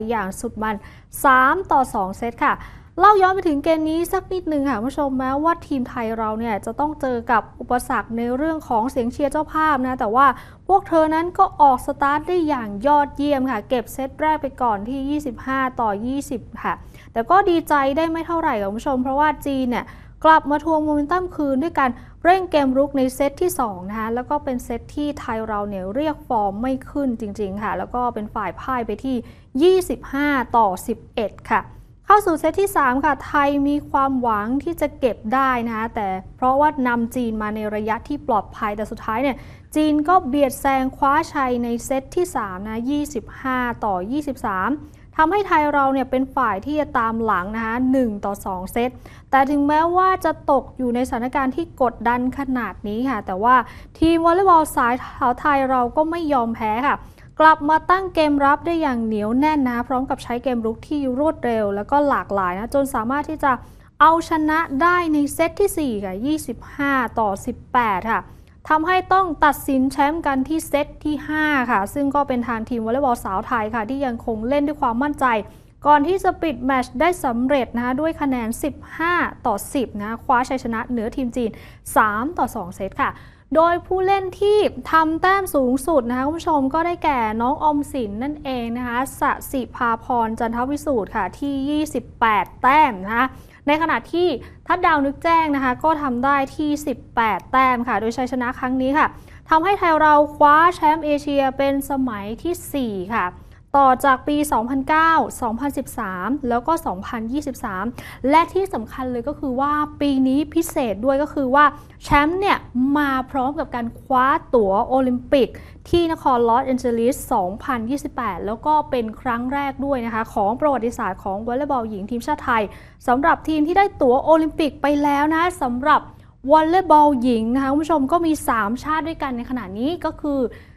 อย่างสุดมัน3-2 เซตค่ะเล่าย้อนไปถึงเกมนี้สักนิดนึงค่ะผู้ชมแม้ว่าทีมไทยเราเนี่ยจะต้องเจอกับอุปสรรคในเรื่องของเสียงเชียร์เจ้าภาพนะแต่ว่าพวกเธอนั้นก็ออกสตาร์ทได้อย่างยอดเยี่ยมค่ะเก็บเซตแรกไปก่อนที่25-20ค่ะแต่ก็ดีใจได้ไม่เท่าไหร่ค่ะผู้ชมเพราะว่าจีนเนี่ยกลับมาทวงโมเมนตัมคืนด้วยการเร่งเกมรุกในเซตที่2นะคะแล้วก็เป็นเซตที่ไทยเราเนี่ยเรียกฟอร์มไม่ขึ้นจริงๆค่ะแล้วก็เป็นฝ่ายพ่ายไปที่25-11ค่ะเข้าสู่เซตที่3ค่ะไทยมีความหวังที่จะเก็บได้นะคะแต่เพราะว่านำจีนมาในระยะที่ปลอดภัยแต่สุดท้ายเนี่ยจีนก็เบียดแซงคว้าชัยในเซตที่3นะ25-23ทำให้ไทยเราเนี่ยเป็นฝ่ายที่จะตามหลังนะคะ1-2 เซตแต่ถึงแม้ว่าจะตกอยู่ในสถานการณ์ที่กดดันขนาดนี้ค่ะแต่ว่าทีมวอลเลย์บอลสายสาวไทยเราก็ไม่ยอมแพ้ค่ะกลับมาตั้งเกมรับได้อย่างเหนียวแน่นนะพร้อมกับใช้เกมรุกที่รวดเร็วแล้วก็หลากหลายนะจนสามารถที่จะเอาชนะได้ในเซตที่4ค่ะ25-18ค่ะทำให้ต้องตัดสินแชมป์กันที่เซตที่5ค่ะซึ่งก็เป็นทางทีมวอลเลย์บอลสาวไทยค่ะที่ยังคงเล่นด้วยความมั่นใจก่อนที่จะปิดแมตช์ได้สำเร็จนะคะด้วยคะแนน15-10นะคว้าชัยชนะเหนือทีมจีน3-2 เซตค่ะโดยผู้เล่นที่ทำแต้มสูงสุดนะคะคุณผู้ชมก็ได้แก่น้องออมสินนั่นเองนะคะสสิภาพรจันทวิสูตรค่ะที่28 แต้มนะคะในขณะที่ทัดดาวนึกแจ้งนะคะก็ทำได้ที่18 แต้มค่ะโดยชัยชนะครั้งนี้ค่ะทำให้ไทยเราคว้าแชมป์เอเชียเป็นสมัยที่4ค่ะต่อจากปี 2009 2013 แล้วก็ 2023 และที่สำคัญเลยก็คือว่าปีนี้พิเศษด้วยก็คือว่าแชมป์เนี่ยมาพร้อมกับการคว้าตั๋วโอลิมปิกที่นครลอสแอนเจลิส 2028 แล้วก็เป็นครั้งแรกด้วยนะคะของประวัติศาสตร์ของวอลเลย์บอลหญิงทีมชาติไทยสำหรับทีมที่ได้ตั๋วโอลิมปิกไปแล้วนะสำหรับวอลเลย์บอลหญิงนะคะคุณผู้ชมก็มี3 ชาติด้วยกันในขณะนี้ก็คือ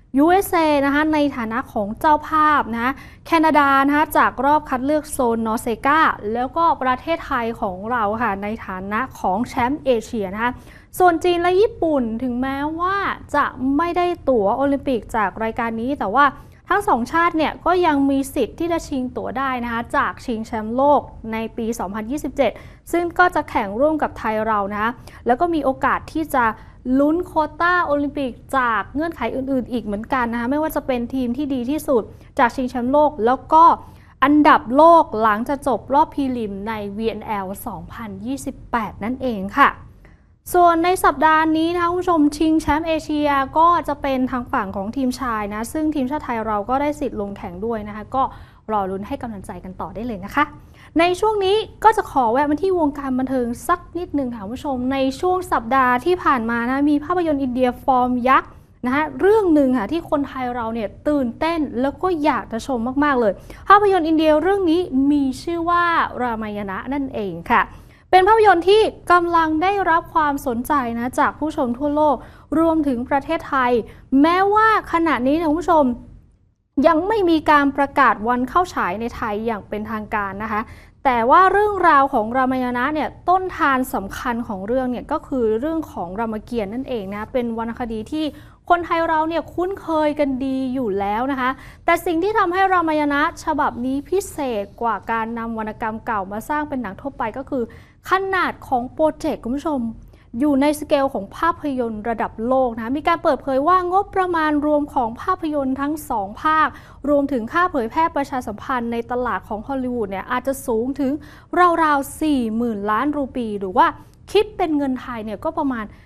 USA นะคะในฐานะของเจ้าภาพนะแคนาดานะคะจากรอบคัดเลือกโซนนอร์เซกาแล้วก็ประเทศไทยของเราค่ะในฐานะของแชมป์เอเชียนะคะส่วนจีนและญี่ปุ่นถึงแม้ว่าจะไม่ได้ตั๋วโอลิมปิกจากรายการนี้แต่ว่าทั้ง2 ชาติเนี่ยก็ยังมีสิทธิ์ที่จะชิงตั๋วได้นะคะจากชิงแชมป์โลกในปี 2027 ซึ่งก็จะแข่งร่วมกับไทยเรานะคะแล้วก็มีโอกาสที่จะลุ้นโควต้าโอลิมปิกจากเงื่อนไขอื่นๆอีกเหมือนกันนะคะไม่ว่าจะเป็นทีมที่ดีที่สุดจากชิงแชมป์โลกแล้วก็อันดับโลกหลังจะจบรอบพรีลิมใน VNL 2028 นั่นเองค่ะส่วนในสัปดาห์นี้นะคะคุณผู้ชมชิงแชมป์เอเชียก็จะเป็นทางฝั่งของทีมชายนะซึ่งทีมชาติไทยเราก็ได้สิทธิ์ลงแข่งด้วยนะคะก็รอลุ้นให้กำลังใจกันต่อได้เลยนะคะในช่วงนี้ก็จะขอแวะมาที่วงการบันเทิงสักนิดนึงค่ะคุณผู้ชมในช่วงสัปดาห์ที่ผ่านมานะมีภาพยนตร์อินเดียฟอร์มยักษ์นะคะเรื่องหนึ่งค่ะที่คนไทยเราเนี่ยตื่นเต้นแล้วก็อยากจะชมมากๆเลยภาพยนตร์อินเดียเรื่องนี้มีชื่อว่ารามายณะนั่นเองค่ะเป็นภาพยนตร์ที่กำลังได้รับความสนใจนะจากผู้ชมทั่วโลกรวมถึงประเทศไทยแม้ว่าขณะนี้นะคุณผู้ชมยังไม่มีการประกาศวันเข้าฉายในไทยอย่างเป็นทางการนะคะแต่ว่าเรื่องราวของรามายณะเนี่ยต้นทานสำคัญของเรื่องเนี่ยก็คือเรื่องของรามเกียรติ์นั่นเองนะเป็นวรรณคดีที่คนไทยเราเนี่ยคุ้นเคยกันดีอยู่แล้วนะคะแต่สิ่งที่ทำให้รามายณะฉบับนี้พิเศษกว่าการนำวรรณกรรมเก่ามาสร้างเป็นหนังทั่วไปก็คือขนาดของโปรเจกต์คุณผู้ชมอยู่ในสเกลของภาพยนตร์ระดับโลกนะมีการเปิดเผยว่างบประมาณรวมของภาพยนตร์ทั้ง2 ภาครวมถึงค่าเผยแพร่ประชาสัมพันธ์ในตลาดของฮอลลีวูดเนี่ยอาจจะสูงถึงราวๆ 40,000 ล้านรูปีหรือว่าคิดเป็นเงินไทยเนี่ยก็ประมาณ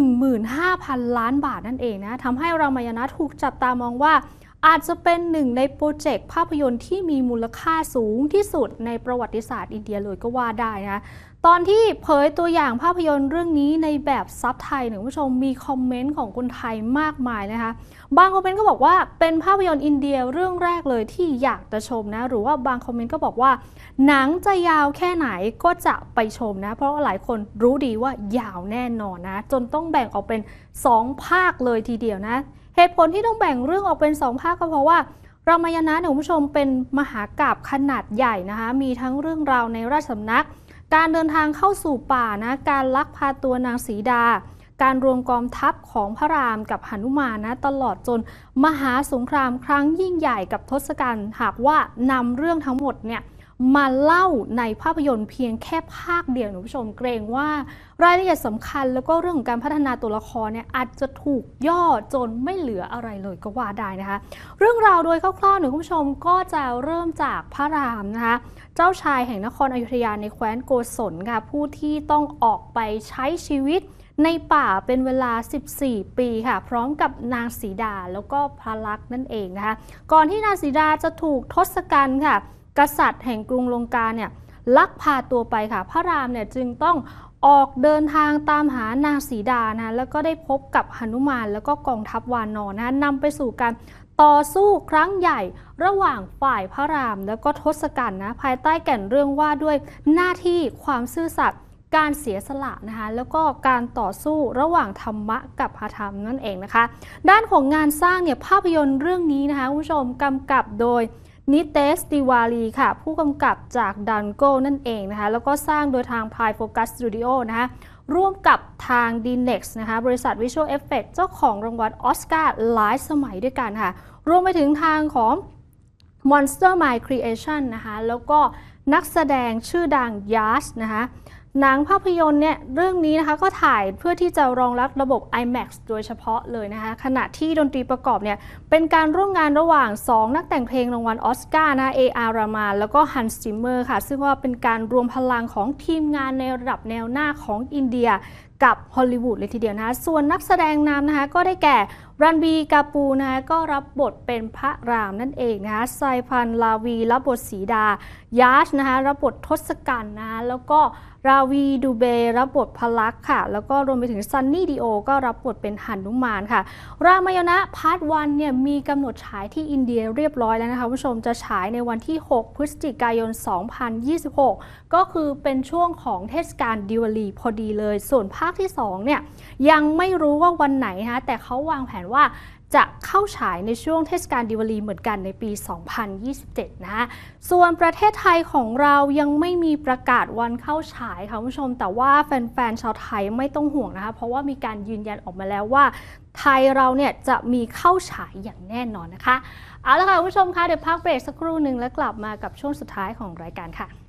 15,000 ล้านบาทนั่นเองนะทำให้รามายณะถูกจับตามองว่าอาจจะเป็นหนึ่งในโปรเจกต์ภาพยนตร์ที่มีมูลค่าสูงที่สุดในประวัติศาสตร์อินเดียเลยก็ว่าได้นะตอนที่เผยตัวอย่างภาพยนตร์เรื่องนี้ในแบบซับไทยเนี่ยคุณผู้ชมมีคอมเมนต์ของคนไทยมากมายนะคะบางคอมเมนต์ก็บอกว่าเป็นภาพยนตร์อินเดียเรื่องแรกเลยที่อยากจะชมนะหรือว่าบางคอมเมนต์ก็บอกว่าหนังจะยาวแค่ไหนก็จะไปชมนะเพราะว่าหลายคนรู้ดีว่ายาวแน่นอนนะจนต้องแบ่งออกเป็น2 ภาคเลยทีเดียวนะเหตุผลที่ต้องแบ่งเรื่องออกเป็น2 ภาคก็เพราะว่ารามายณะเนี่ยคุณผู้ชมเป็นมหากาพย์ขนาดใหญ่นะคะมีทั้งเรื่องราวในราชสำนักการเดินทางเข้าสู่ป่านะการลักพาตัวนางสีดาการรวมกองทัพของพระรามกับหนุมานนะตลอดจนมหาสงครามครั้งยิ่งใหญ่กับทศกัณฐ์หากว่านำเรื่องทั้งหมดเนี่ยมาเล่าในภาพยนตร์เพียงแค่ภาคเดียวคุณผู้ชมเกรงว่ารายละเอียดสำคัญแล้วก็เรื่องของการพัฒนาตัวละครเนี่ยอาจจะถูกย่อจนไม่เหลืออะไรเลยก็ว่าได้นะคะเรื่องราวโดยคร่าวๆคุณผู้ชมก็จะเริ่มจากพระรามนะคะเจ้าชายแห่งนครอยุธยาในแคว้นโกศลค่ะผู้ที่ต้องออกไปใช้ชีวิตในป่าเป็นเวลา14 ปีค่ะพร้อมกับนางสีดาแล้วก็พระลักษณ์นั่นเองนะคะก่อนที่นางสีดาจะถูกทศกัณฐ์ค่ะกษัตริย์แห่งกรุงลงกาเนี่ยลักพาตัวไปค่ะพระรามเนี่ยจึงต้องออกเดินทางตามหานางสีดานะแล้วก็ได้พบกับหนุมานแล้วก็กองทัพวานรนะนำไปสู่การต่อสู้ครั้งใหญ่ระหว่างฝ่ายพระรามแล้วก็ทศกัณฐ์นะภายใต้แก่นเรื่องว่าด้วยหน้าที่ความซื่อสัตย์การเสียสละนะคะแล้วก็การต่อสู้ระหว่างธรรมะกับอธรรมนั่นเองนะคะด้านของงานสร้างเนี่ยภาพยนตร์เรื่องนี้นะคะคุณผู้ชมกำกับโดยนิเตสติวารีค่ะผู้กำกับจากดันโก้นั่นเองนะคะแล้วก็สร้างโดยทางพายโฟกัสสตูดิโอนะคะร่วมกับทาง D-Nex นะคะบริษัท Visual Effects เจ้าของรางวัลออสการ์หลายสมัยด้วยกันค่ะรวมไปถึงทางของ Monster My Creation นะคะแล้วก็นักแสดงชื่อดังยาชนะคะหนังภาพยนตร์เนี่ยเรื่องนี้นะคะก็ถ่ายเพื่อที่จะรองรับระบบ IMAX โดยเฉพาะเลยนะคะขณะที่ดนตรีประกอบเนี่ยเป็นการร่วมงานระหว่าง2นักแต่งเพลงรางวัลออสการ์นะ A.R. Rahman แล้วก็ Hans Zimmer ค่ะซึ่งว่าเป็นการรวมพลังของทีมงานในระดับแนวหน้าของอินเดียกับฮอลลีวูดเลยทีเดียวนะคะส่วนนักแสดงนำนะคะก็ได้แก่รันบีกาปูนะคะก็รับบทเป็นพระรามนั่นเองนะคะไซพันลาวีรับบทสีดายาชนะคะรับบททศกัณฐ์นะคะแล้วก็ราวีดูเบรับบทพลักษ์ค่ะแล้วก็รวมไปถึงซันนี่ดิโอก็รับบทเป็นหนุมานค่ะรามายณะพาร์ท 1เนี่ยมีกำหนดฉายที่อินเดียเรียบร้อยแล้วนะคะผู้ชมจะฉายในวันที่6 พฤศจิกายน 2026ก็คือเป็นช่วงของเทศกาลดิวาลีพอดีเลยส่วนภาคที่2เนี่ยยังไม่รู้ว่าวันไหนนะคะแต่เขาวางแผนว่าจะเข้าฉายในช่วงเทศกาลดิวาลีเหมือนกันในปี 2027 นะคะส่วนประเทศไทยของเรายังไม่มีประกาศวันเข้าฉายค่ะคุณผู้ชมแต่ว่าแฟนๆชาวไทยไม่ต้องห่วงนะคะเพราะว่ามีการยืนยันออกมาแล้วว่าไทยเราเนี่ยจะมีเข้าฉายอย่างแน่นอนนะคะเอาละค่ะคุณผู้ชมคะเดี๋ยวพักเบรกสักครู่หนึ่งแล้วกลับมากับช่วงสุดท้ายของรายการค่ะ